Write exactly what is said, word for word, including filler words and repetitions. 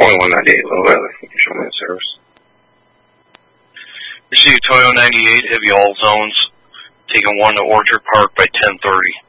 twenty-one ninety-eight, Little Valley. You can show me that service. Receive Toyo ninety-eight, heavy all zones. Taking one to Orchard Park by ten thirty.